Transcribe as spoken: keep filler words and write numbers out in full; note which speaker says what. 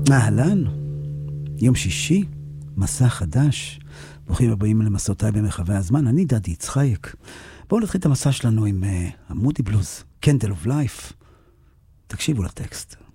Speaker 1: אהלן, יום שישי, מסע חדש. ברוכים הבאים למסעותיי במרחבי הזמן, אני דדי יצחק. בואו נתחיל את המסע שלנו עם uh, המודי בלוז, קנדל אוף לייף. תקשיבו לטקסט.